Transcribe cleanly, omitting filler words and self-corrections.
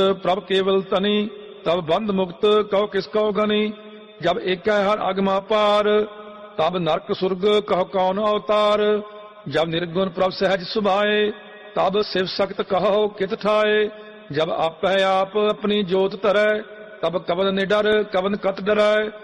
प्रभ केवल तनी, तब बंध मुक्त कहो किसको गनी। जब एक हर अगमा पार, तब नरक सुर्ग कहो कौन अवतार। जब निर्गुण प्रभ सहज सुभाए, तब शिव सख्त कहो कित ठाए। जब आप अपनी जोत तरै, तब कवन निडर कवन कत डरै।